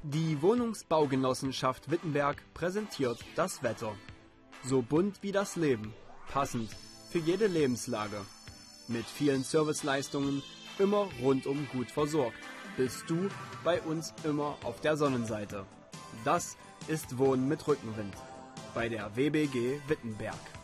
Die Wohnungsbaugenossenschaft Wittenberg präsentiert das Wetter. So bunt wie das Leben, passend für jede Lebenslage. Mit vielen Serviceleistungen, immer rundum gut versorgt, bist du bei uns immer auf der Sonnenseite. Das ist Wohnen mit Rückenwind bei der WBG Wittenberg.